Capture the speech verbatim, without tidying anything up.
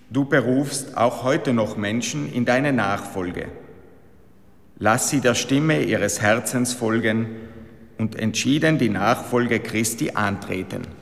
Du berufst auch heute noch Menschen in deine Nachfolge. Lass sie der Stimme ihres Herzens folgen und entschieden die Nachfolge Christi antreten.